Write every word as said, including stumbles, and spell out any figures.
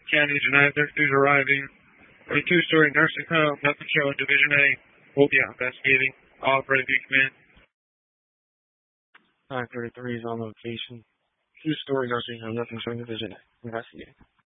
County denies their crews arriving. A two-story nursing home, nothing showing Division A. Will be out investigating. All ready to command. nine thirty-three is on location. Two-story nursing home, nothing showing Division A. Investigating.